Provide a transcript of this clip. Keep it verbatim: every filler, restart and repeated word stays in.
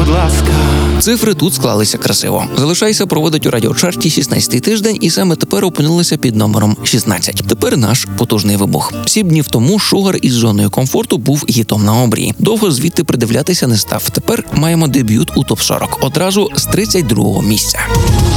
будь ласка. Цифри тут склалися красиво. «Залишайся» проводить у радіочарті шістнадцятий тиждень і саме тепер опинилися під номером шістнадцять. Тепер наш потужний вибух. Сім днів тому «Шугар» із «Зоною комфорту» був гітом на обрії. Довго звідти придивлятися не став. Тепер маємо дебют у топ сорок. Одразу з тридцять другого місця.